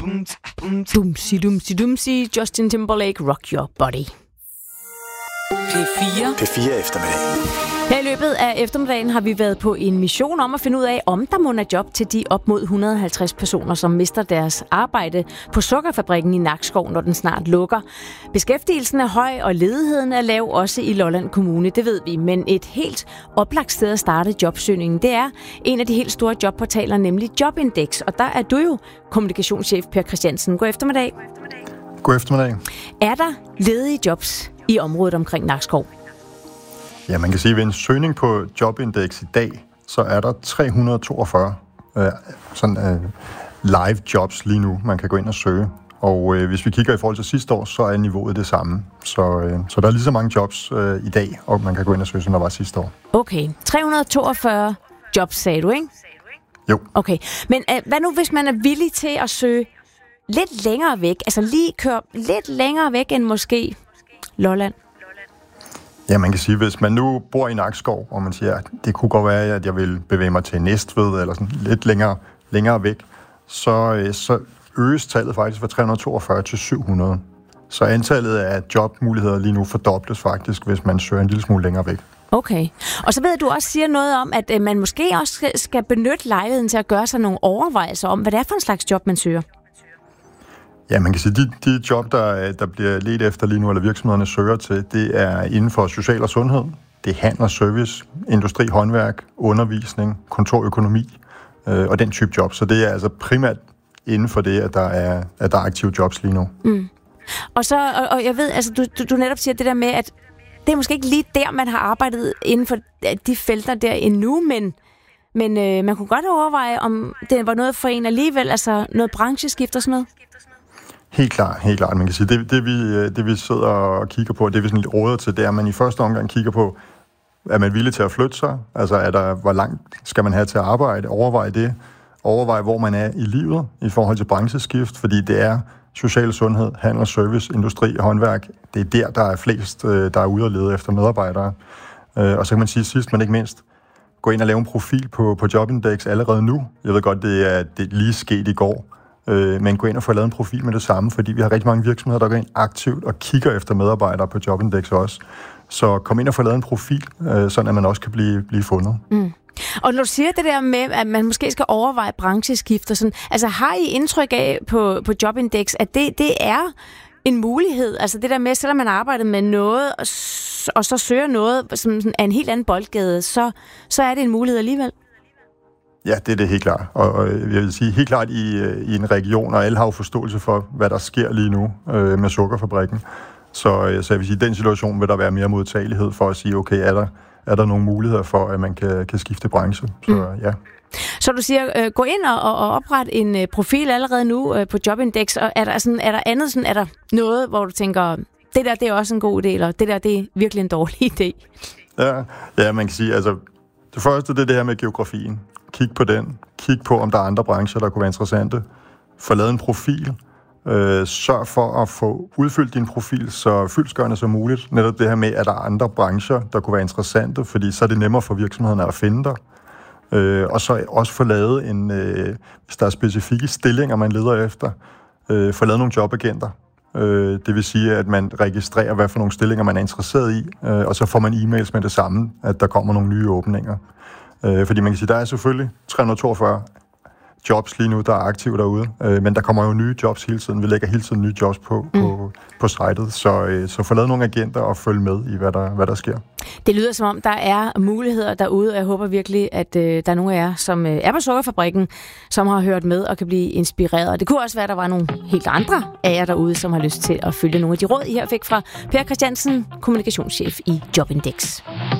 Dumsi, dumsi, dumsi. Justin Timberlake, Rock Your Body. P4 eftermiddag. Her i løbet af eftermiddagen har vi været på en mission om at finde ud af, om der må være job til de op mod 150 personer, som mister deres arbejde på sukkerfabrikken i Nakskov, når den snart lukker. Beskæftigelsen er høj, og ledigheden er lav, også i Lolland Kommune, det ved vi. Men et helt oplagt sted at starte jobsøgningen, det er en af de helt store jobportaler, nemlig Jobindex. Og der er du jo kommunikationschef, Per Christiansen. God eftermiddag. God eftermiddag. Er der ledige jobs i området omkring Nakskov? Ja, man kan sige, at ved en søgning på Jobindex i dag, så er der 342 live jobs lige nu, man kan gå ind og søge. Og hvis vi kigger i forhold til sidste år, så er niveauet det samme. Så der er lige så mange jobs i dag, og man kan gå ind og søge, som der var sidste år. Okay, 342 jobs, sagde du, ikke? Jo. Okay, men hvad nu, hvis man er villig til at søge lidt længere væk? Altså lige køre lidt længere væk end måske Lolland? Ja, man kan sige, hvis man nu bor i Nakskov, og man siger, at det kunne godt være, at jeg vil bevæge mig til Næstved, eller sådan lidt længere væk, så øges tallet faktisk fra 342 til 700. Så antallet af jobmuligheder lige nu fordobles faktisk, hvis man søger en lille smule længere væk. Okay. Og så ved du også siger noget om, at man måske også skal benytte lejligheden til at gøre sig nogle overvejelser om, hvad det er for en slags job, man søger. Ja, man kan sige, at de job, der bliver ledt efter lige nu, eller virksomhederne søger til, det er inden for social og sundhed. Det er handel og service, industri, håndværk, undervisning, kontorøkonomi og den type job. Så det er altså primært inden for det, at der er aktive jobs lige nu. Mm. Og jeg ved, altså du netop siger det der med, at det er måske ikke lige der, man har arbejdet inden for de felter der endnu, men man kunne godt overveje, om det var noget for en alligevel, altså noget brancheskift og sådan noget. Helt klart. Man kan sige, det vi sidder og kigger på, det vi sådan råder til, det er, at man i første omgang kigger på, er man villig til at flytte sig? Altså, hvor langt skal man have til at arbejde? Overveje det. Overveje, hvor man er i livet i forhold til brancheskift, fordi det er social sundhed, handel og service, industri og håndværk. Det er der er flest, der er ude og lede efter medarbejdere. Og så kan man sige sidst, men ikke mindst, gå ind og lave en profil på Jobindex allerede nu. Jeg ved godt, det er lige sket i går. Men gå ind og få lavet en profil med det samme, fordi vi har rigtig mange virksomheder, der går ind aktivt og kigger efter medarbejdere på Jobindex også. Så kom ind og få lavet en profil, sådan at man også kan blive fundet. Mm. Og når du siger det der med, at man måske skal overveje brancheskift og sådan, altså har I indtryk af på Jobindex, at det er en mulighed? Altså det der med, selvom man arbejder med noget, og så søger noget, som er en helt anden boldgade, så er det en mulighed alligevel? Ja, det er det helt klart. Og jeg vil sige, helt klart i en region, og alle har jo forståelse for, hvad der sker lige nu med sukkerfabrikken. Så jeg vil sige, i den situation vil der være mere modtagelighed for at sige, okay, er der nogle muligheder for, at man kan skifte branche? Så ja. Så du siger, gå ind og opret en profil allerede nu på Jobindex, og er der noget, hvor du tænker, det der det er også en god idé, eller det der det er virkelig en dårlig idé? Ja, man kan sige, altså det første, det er det her med geografien. Kig på den. Kig på, om der er andre brancher, der kunne være interessante. Få lavet en profil. Sørg for at få udfyldt din profil så fyldestgørende som muligt. Netop det her med, at der er andre brancher, der kunne være interessante, fordi så er det nemmere for virksomhederne at finde dig. Og så også få lavet hvis der er specifikke stillinger, man leder efter, få lavet nogle jobagenter. Det vil sige, at man registrerer, hvad for nogle stillinger man er interesseret i, og så får man e-mails med det samme, at der kommer nogle nye åbninger. Fordi man kan sige, der er selvfølgelig 342 jobs lige nu, der er aktive derude, men der kommer jo nye jobs hele tiden. Vi lægger hele tiden nye jobs på sitet, så få lavet nogle agenter og følge med i, hvad der sker. Det lyder som om, der er muligheder derude, og jeg håber virkelig, at der er nogle af jer, som er på sukkerfabrikken, som har hørt med og kan blive inspireret. Det kunne også være, at der var nogle helt andre af jer derude, som har lyst til at følge nogle af de råd, I her fik fra Per Christiansen, kommunikationschef i Jobindex.